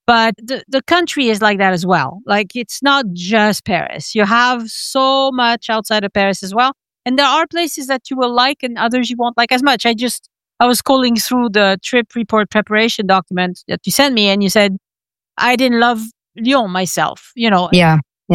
But the country is like that as well. Like, it's not just Paris. You have so much outside of Paris as well. And there are places that you will like and others you won't like as much. I was scrolling through the trip report preparation document that you sent me, and you said, I didn't love Lyon myself, Yeah.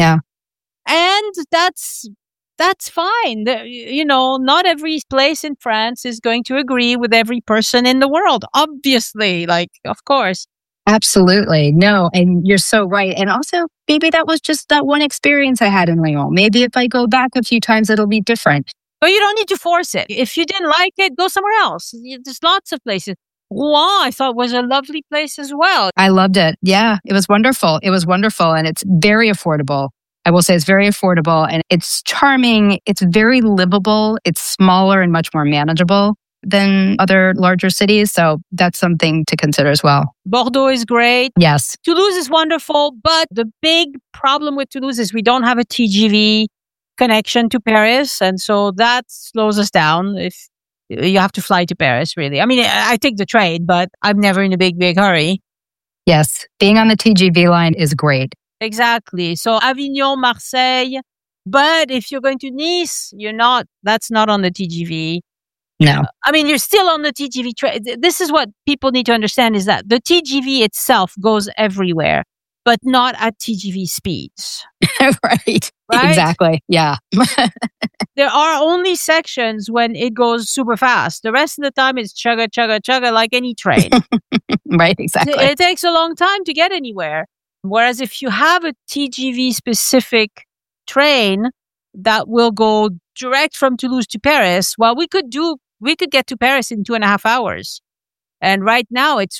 And that's fine. Not every place in France is going to agree with every person in the world, obviously, of course. Absolutely. No, and you're so right. And also, maybe that was just that one experience I had in Lyon. Maybe if I go back a few times, it'll be different. But you don't need to force it. If you didn't like it, go somewhere else. There's lots of places. Rouen, I thought, was a lovely place as well. I loved it. Yeah, it was wonderful. And it's very affordable. I will say it's very affordable and it's charming. It's very livable. It's smaller and much more manageable than other larger cities. So that's something to consider as well. Bordeaux is great. Yes. Toulouse is wonderful. But the big problem with Toulouse is we don't have a TGV connection to Paris. And so that slows us down if you have to fly to Paris, really. I mean, I take the train, but I'm never in a big hurry. Yes. Being on the TGV line is great. Exactly. So Avignon, Marseille. But if you're going to Nice, that's not on the TGV. No. I mean, you're still on the TGV train. This is what people need to understand, is that the TGV itself goes everywhere, but not at TGV speeds. Right? Exactly. Yeah. There are only sections when it goes super fast. The rest of the time it's chugga, chugga, chugga, like any train. Right, exactly. It takes a long time to get anywhere. Whereas if you have a TGV specific train that will go direct from Toulouse to Paris, well, we could get to Paris in 2.5 hours. And right now it's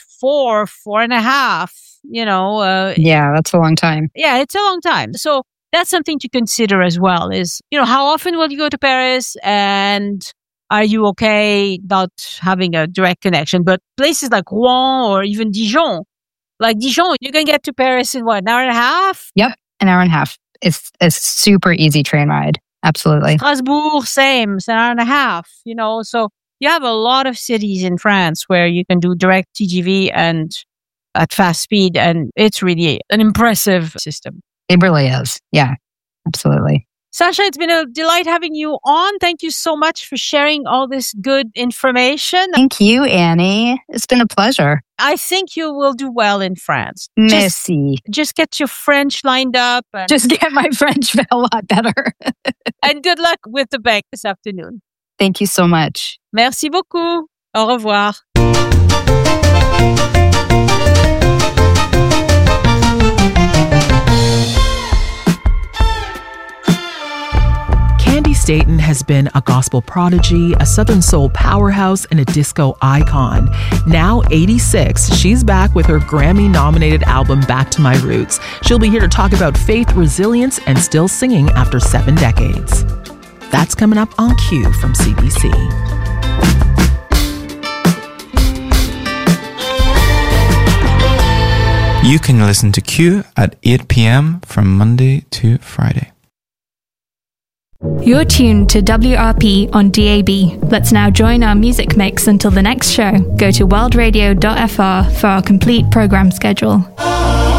4.5, yeah, that's a long time. Yeah, it's a long time. So that's something to consider as well is, how often will you go to Paris and are you okay not having a direct connection? But places like Rouen or even Dijon, you can get to Paris in an hour and a half? Yep, an hour and a half. It's a super easy train ride. Absolutely. Strasbourg, same. It's an hour and a half, So you have a lot of cities in France where you can do direct TGV and at fast speed. And it's really an impressive system. It really is. Yeah, absolutely. Sasha, it's been a delight having you on. Thank you so much for sharing all this good information. Thank you, Annie. It's been a pleasure. I think you will do well in France. Merci. Just get your French lined up. Just get my French a lot better. And good luck with the bank this afternoon. Thank you so much. Merci beaucoup. Au revoir. Candi Staton has been a gospel prodigy, a Southern soul powerhouse, and a disco icon. Now 86, she's back with her Grammy-nominated album Back to My Roots. She'll be here to talk about faith, resilience, and still singing after 7 decades. That's coming up on Q from CBC. You can listen to Q at 8 p.m. from Monday to Friday. You're tuned to WRP on DAB. Let's now join our music mix until the next show. Go to worldradio.fr for our complete program schedule.